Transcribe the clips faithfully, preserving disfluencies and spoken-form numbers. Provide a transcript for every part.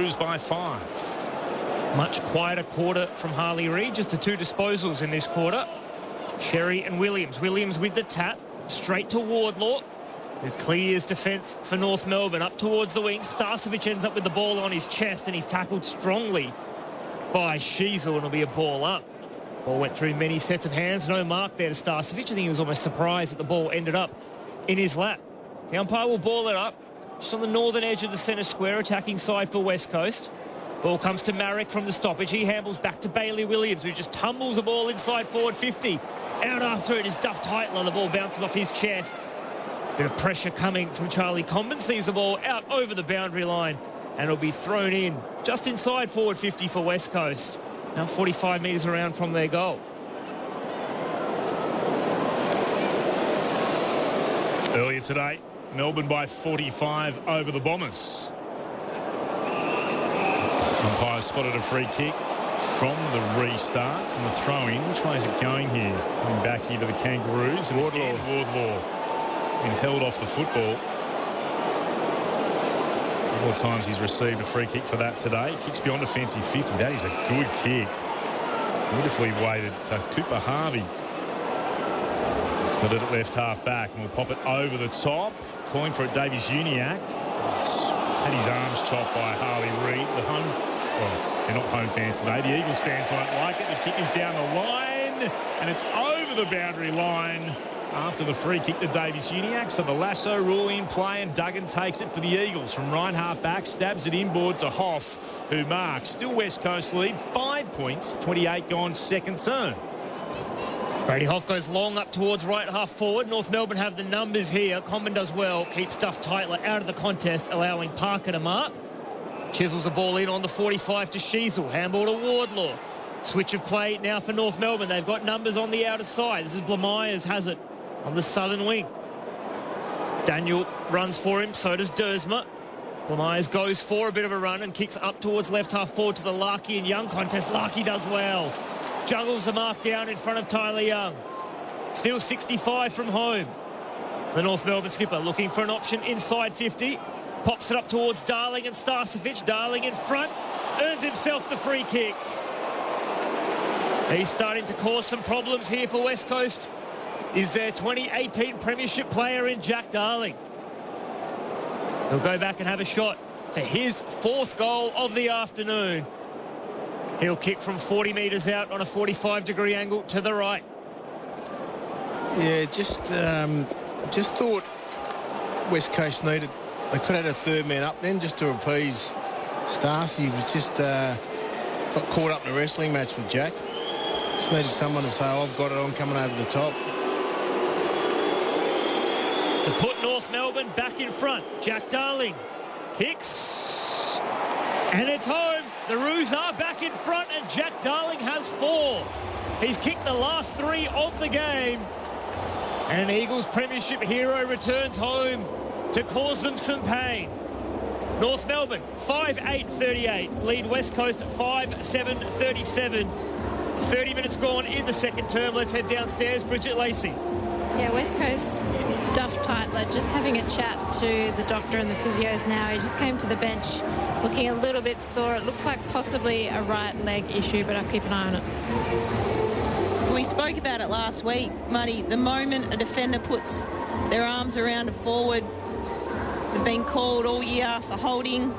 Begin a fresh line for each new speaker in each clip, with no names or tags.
lose by five.
Much quieter quarter from Harley Reid. Just the two disposals in this quarter. Sherry and Williams. Williams with the tap. Straight to Wardlaw. Who clears defence for North Melbourne. Up towards the wing. Starcevic ends up with the ball on his chest, and he's tackled strongly by Sheezel, and it'll be a ball up. Ball went through many sets of hands. No mark there to Starcevic. I think he was almost surprised that the ball ended up in his lap. The umpire will ball it up. Just on the northern edge of the centre square, attacking side for West Coast. Ball comes to Marek from the stoppage. He handles back to Bailey Williams, who just tumbles the ball inside forward fifty. Out after it is Duff Tytler. The ball bounces off his chest. Bit of pressure coming from Charlie Comben. Sees the ball out over the boundary line, and it'll be thrown in just inside forward fifty for West Coast. Now forty-five metres around from their goal.
Earlier today, Melbourne by forty-five over the Bombers. Umpire spotted a free kick from the restart, from the throw-in. Which way is it going here? Coming back here to the Kangaroos. And
Wardlaw.
again, Wardlaw been held off the football. More times he's received a free kick for that today. Kicks beyond defensive fifty. That is a good kick. Beautifully weighted to Cooper Harvey. He's got it at left half back, and we'll pop it over the top. Calling for it, Davies Uniacke. Had his arms chopped by Harley Reid. The home, well, they're not home fans today. The Eagles fans won't like it. The kick is down the line, and it's over the boundary line after the free kick to Davies Uniacke. So the lasso rule in play, and Duggan takes it for the Eagles from right half back, stabs it inboard to Hoff, who marks. Still West Coast lead, five points, twenty-eight gone, second turn.
Brady Hoff goes long up towards right half forward. North Melbourne have the numbers here. Comben does well, keeps Duff Tytler out of the contest, allowing Parker to mark. Chisels the ball in on the forty-five to Sheezel. Handball to Wardlaw. Switch of play now for North Melbourne. They've got numbers on the outer side. This is Blamires has it on the southern wing. Daniel runs for him, so does Dersma. Blamires goes for a bit of a run and kicks up towards left half forward to the Larkey and Young contest. Larkey does well. Juggles the mark down in front of Tyler Young. Still sixty-five from home. The North Melbourne skipper looking for an option inside fifty. Pops it up towards Darling and Starcevic. Darling in front. Earns himself the free kick. He's starting to cause some problems here for West Coast. Is their twenty eighteen premiership player in Jack Darling. He'll go back and have a shot for his fourth goal of the afternoon. He'll kick from forty metres out on a forty-five degree angle to the right.
Yeah, just um, just thought West Coast needed, they could have had a third man up then just to appease Starcy. He was just uh, got caught up in a wrestling match with Jack. Just needed someone to say, oh, I've got it, I'm coming over the top.
To put North Melbourne back in front, Jack Darling kicks, and it's home. The Roos are back in front, and Jack Darling has four. He's kicked the last three of the game, and an Eagles premiership hero returns home to cause them some pain. North Melbourne, five eight thirty-eight. Lead West Coast, five seven thirty-seven. thirty minutes gone in the second term. Let's head downstairs. Bridget Lacey.
Yeah, West Coast, Duff Tytler just having a chat to the doctor and the physios now. He just came to the bench looking a little bit sore. It looks like possibly a right leg issue, but I'll keep an eye on it.
We spoke about it last week, Muddy. The moment a defender puts their arms around a forward, they've been called all year for holding.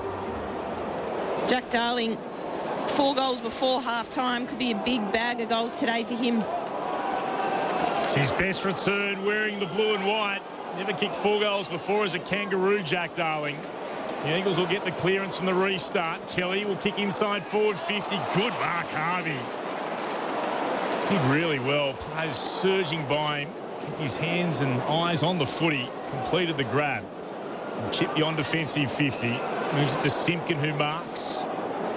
Jack Darling, four goals before half-time, could be a big bag of goals today for him.
It's his best return wearing the blue and white. Never kicked four goals before as a Kangaroo, Jack Darling. The Eagles will get the clearance from the restart. Kelly will kick inside forward fifty. Good mark, Harvey. Did really well. Players surging by him. Kept his hands and eyes on the footy. Completed the grab. And chip beyond defensive fifty. Moves it to Simpkin, who marks.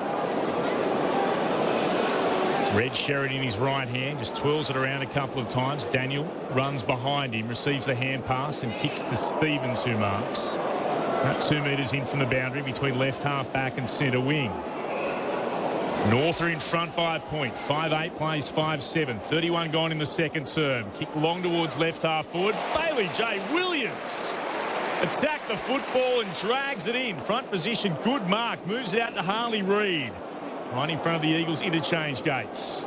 Red Sherrod in his right hand, just twirls it around a couple of times. Daniel runs behind him, receives the hand pass and kicks to Stevens, who marks. About two metres in from the boundary between left half back and centre wing. North are in front by a point. five eight plays five seven. thirty-one gone in the second term. Kick long towards left half forward. Bailey J. Williams Attack the football and drags it in. Front position, good mark. Moves it out to Harley Reid. Right in front of the Eagles interchange gates.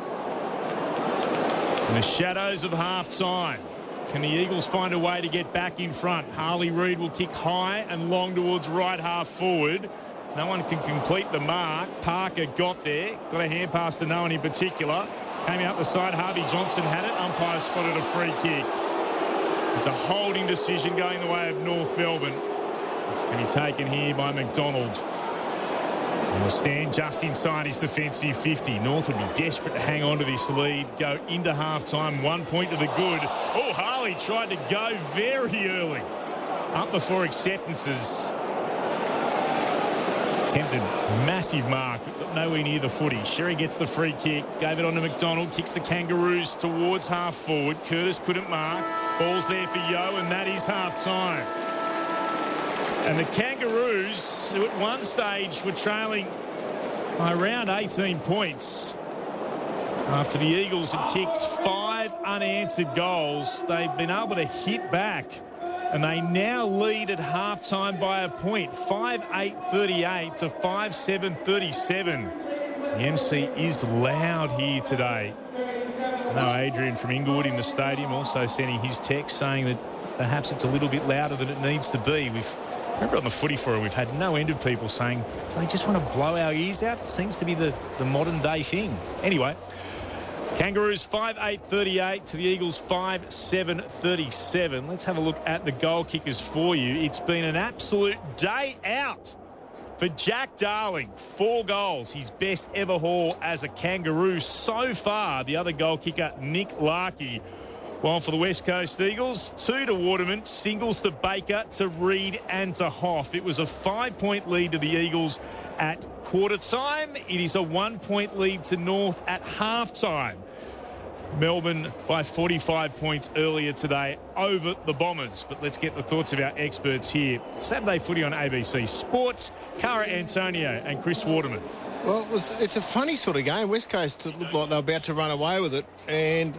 In the shadows of half-time. Can the Eagles find a way to get back in front? Harley Reid will kick high and long towards right half forward. No one can complete the mark. Parker got there. Got a hand pass to no one in particular. Came out the side. Harvey Johnson had it. Umpire spotted a free kick. It's a holding decision going the way of North Melbourne. It's going to be taken here by McDonald. And will stand just inside his defensive fifty. North would be desperate to hang on to this lead. Go into half-time. One point to the good. Oh, Harley tried to go very early. Up before acceptances. Attempted massive mark, but got nowhere near the footy. Sherry gets the free kick. Gave it on to McDonald. Kicks the Kangaroos towards half forward. Curtis couldn't mark. Ball's there for Yeo, and that is half-time. And the Kangaroos, who at one stage were trailing by around eighteen points, after the Eagles had kicked five unanswered goals, they've been able to hit back. And they now lead at half-time by a point, five eight thirty-eight to five seven thirty-seven. The M C is loud here today. I know Adrian from Inglewood in the stadium also sending his text saying that perhaps it's a little bit louder than it needs to be. We've remember on the footy forum, we've had no end of people saying they just want to blow our ears out. It seems to be the, the modern day thing. Anyway, Kangaroos five eight thirty-eight to the Eagles five seven thirty-seven. Let's have a look at the goal kickers for you. It's been an absolute day out for Jack Darling. Four goals, his best ever haul as a Kangaroo so far. The other goal kicker, Nick Larkey. While for the West Coast Eagles, two to Waterman, singles to Baker, to Reid and to Hoff. It was a five-point lead to the Eagles at quarter time. It is a one-point lead to North at half-time. Melbourne by forty-five points earlier today over the Bombers. But let's get the thoughts of our experts here. Saturday footy on A B C Sports. Cara Antonio and Chris Waterman.
Well, it was, it's a funny sort of game. West Coast looked like they were about to run away with it. And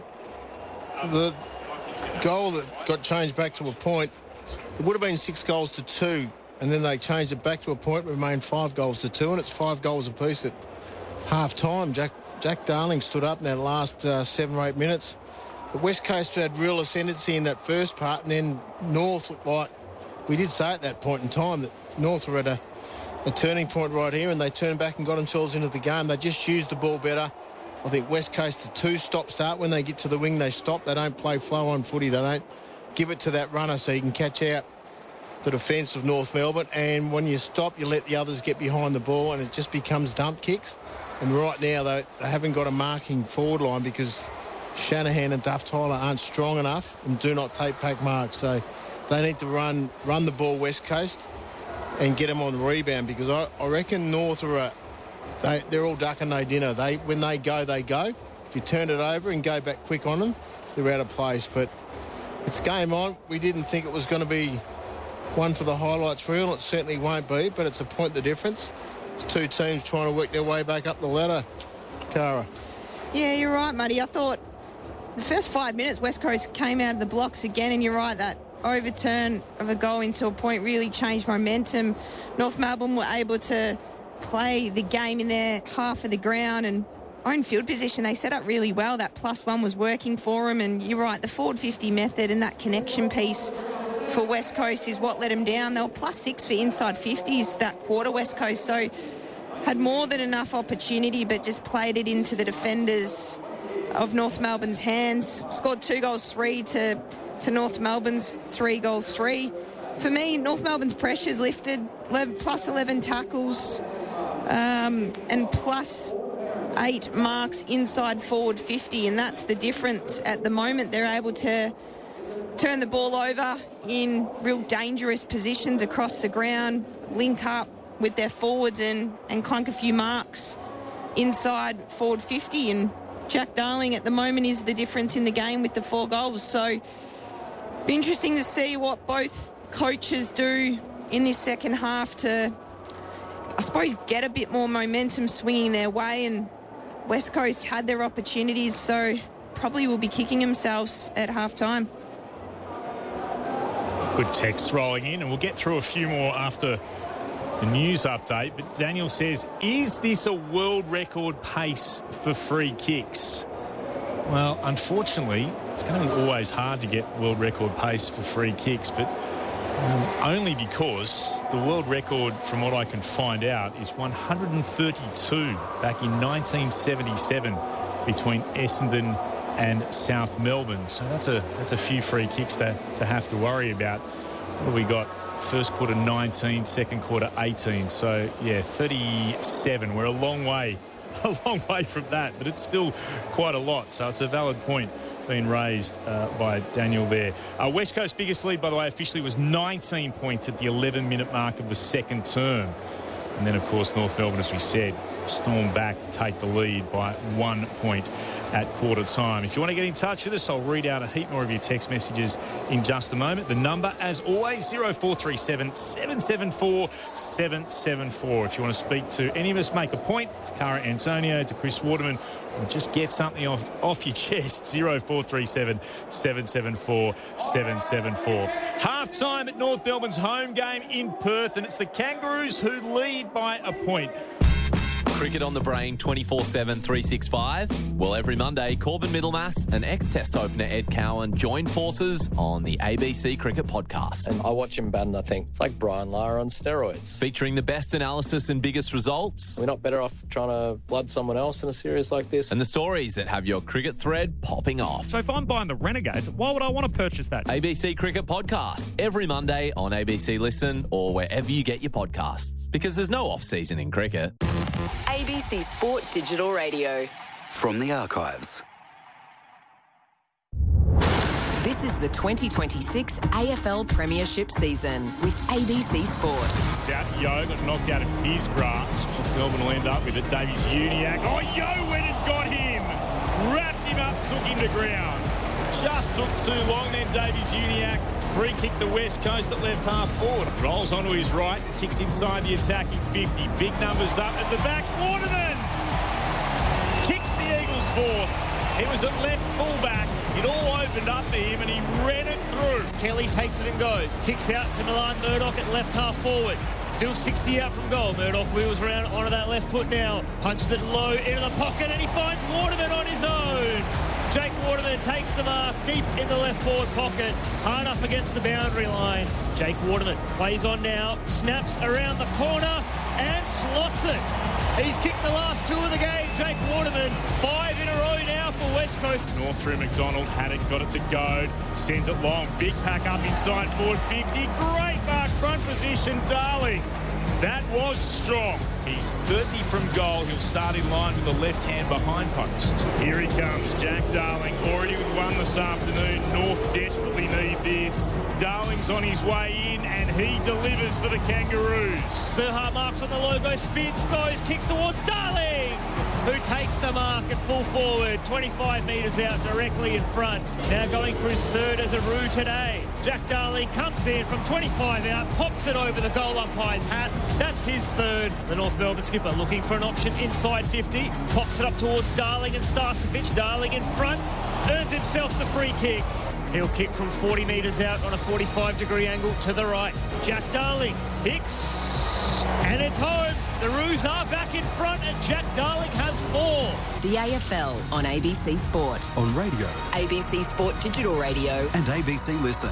the goal that got changed back to a point, it would have been six goals to two. And then they changed it back to a point, remained five goals to two. And it's five goals apiece at half-time. Jack Jack Darling stood up in that last uh, seven or eight minutes. The West Coast had real ascendancy in that first part, and then North looked like, we did say at that point in time that North were at a, a turning point right here, and they turned back and got themselves into the game. They just used the ball better. I think West Coast, a two-stop start. When they get to the wing, they stop. They don't play flow-on footy. They don't give it to that runner so you can catch out the defence of North Melbourne. And when you stop, you let the others get behind the ball, and it just becomes dump kicks. And right now, they, they haven't got a marking forward line because Shanahan and Duff Tyler aren't strong enough and do not take pack marks. So they need to run run the ball West Coast and get them on the rebound, because I, I reckon North are a, they, they're all duck and no dinner. They When they go, they go. If you turn it over and go back quick on them, they're out of place. But it's game on. We didn't think it was going to be one for the highlights reel. It certainly won't be, but it's a point the difference. It's two teams trying to work their way back up the ladder. Cara.
Yeah, you're right, Muddy. I thought the first five minutes, West Coast came out of the blocks again, and you're right, that overturn of a goal into a point really changed momentum. North Melbourne were able to play the game in their half of the ground and own field position. They set up really well. That plus one was working for them, and you're right, the forward fifty method and that connection piece for West Coast is what let them down. They were plus six for inside fifties that quarter, West Coast, so had more than enough opportunity but just played it into the defenders of North Melbourne's hands. Scored two goals three to, to North Melbourne's three goals three. For me, North Melbourne's pressure's lifted, plus eleven tackles um, and plus eight marks inside forward fifty, and that's the difference at the moment. They're able to turn the ball over in real dangerous positions across the ground, link up with their forwards and, and clunk a few marks inside forward fifty. And Jack Darling at the moment is the difference in the game with the four goals. So be interesting to see what both coaches do in this second half to, I suppose, get a bit more momentum swinging their way. And West Coast had their opportunities, so probably will be kicking themselves at half time.
Good text rolling in, and we'll get through a few more after the news update. But Daniel says, is this a world record pace for free kicks? Well, unfortunately, it's going to be always hard to get world record pace for free kicks, but um, only because the world record, from what I can find out, is one hundred thirty-two back in nineteen seventy-seven between Essendon and South Melbourne. So that's a that's a few free kicks to, to have to worry about. What have we got? First quarter nineteen, second quarter eighteen. So, yeah, thirty-seven. We're a long way, a long way from that, but it's still quite a lot. So it's a valid point being raised uh, by Daniel there. Uh, West Coast's biggest lead, by the way, officially was nineteen points at the eleven-minute mark of the second term. And then, of course, North Melbourne, as we said, stormed back to take the lead by one point at quarter time. If you want to get in touch with us, I'll read out a heap more of your text messages in just a moment. The number, as always, zero four three seven, seven seven four, seven seven four. If you want to speak to any of us, make a point, to Cara Antonio, to Chris Waterman, or just get something off, off your chest, zero four three seven, seven seven four, seven seven four. Half time at North Melbourne's home game in Perth, and it's the Kangaroos who lead by a point.
Cricket on the brain twenty-four seven, three sixty-five. Well, every Monday, Corbin Middlemass and ex-Test opener Ed Cowan join forces on the A B C Cricket Podcast.
And I watch him bat and I think, it's like Brian Lara on steroids.
Featuring the best analysis and biggest results.
We're not better off trying to blood someone else in a series like this.
And the stories that have your cricket thread popping off.
So if I'm buying the Renegades, why would I want to purchase that?
A B C Cricket Podcast, every Monday on A B C Listen or wherever you get your podcasts. Because there's no off-season in cricket.
A B C Sport Digital Radio.
From the archives.
This is the twenty twenty-six A F L Premiership season with A B C Sport.
It's out Yo, got knocked out of his grasp. Melbourne will end up with it. Davies Uniacke. Oh, Yo went and got him. Wrapped him up, took him to ground. Just took too long then, Davies Uniacke. Free kick the West Coast at left half forward. Rolls onto his right, kicks inside the attacking fifty. Big numbers up at the back. Waterman kicks the Eagles fourth. He was at left fullback. It all opened up for him and he ran it through.
Kelly takes it and goes. Kicks out to Milan Murdoch at left half forward. Still sixty out from goal. Murdoch wheels around onto that left foot now. Punches it low into the pocket and he finds Waterman on his own. Jake Waterman takes the mark deep in the left forward pocket, hard up against the boundary line. Jake Waterman plays on now, snaps around the corner and slots it. He's kicked the last two of the game, Jake Waterman. Five in a row now for West Coast.
North through McDonald, Haddock got it to go, sends it long, big pack up inside forward fifty. Great mark, front position, Darling. That was strong. He's thirty from goal. He'll start in line with the left hand behind post. Here he comes, Jack Darling, already with one this afternoon. North desperately need this. Darling's on his way in and he delivers for the Kangaroos.
Serhat marks on the logo, spins, goes, kicks towards Darling, who takes the mark at full forward, twenty-five metres out directly in front. Now going for his third as a Roo today. Jack Darling comes in from twenty-five out, pops it over the goal umpire's hat. That's his third. The North Melbourne skipper looking for an option inside fifty. Pops it up towards Darling and Starcevic. Darling in front, earns himself the free kick. He'll kick from forty metres out on a forty-five degree angle to the right. Jack Darling kicks, and it's home. The Roos are back in front and Jack Darling has four.
The A F L on A B C Sport.
On radio.
A B C Sport Digital Radio.
And A B C Listen.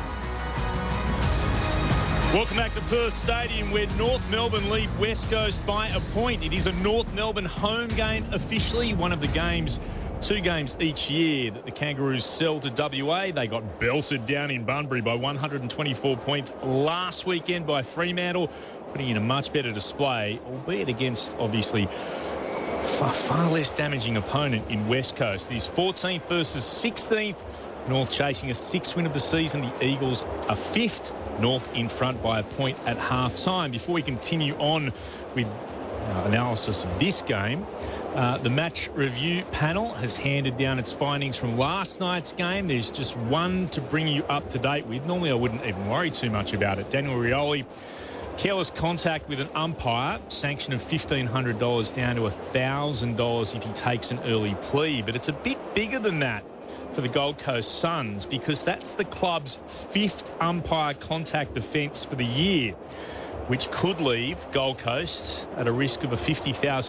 Welcome back to Perth Stadium, where North Melbourne lead West Coast by a point. It is a North Melbourne home game officially, one of the games, two games each year that the Kangaroos sell to W A. They got belted down in Bunbury by one hundred twenty-four points last weekend by Fremantle, putting in a much better display, albeit against, obviously, far, far less damaging opponent in West Coast. It is fourteenth versus sixteenth. North chasing a sixth win of the season. The Eagles a fifth. North in front by a point at half-time. Before we continue on with uh, analysis of this game, uh, the match review panel has handed down its findings from last night's game. There's just one to bring you up to date with. Normally I wouldn't even worry too much about it. Daniel Rioli, careless contact with an umpire, sanction of fifteen hundred dollars down to one thousand dollars if he takes an early plea. But it's a bit bigger than that. for the Gold Coast Suns, because that's the club's fifth umpire contact offence for the year, which could leave Gold Coast at a risk of a fifty thousand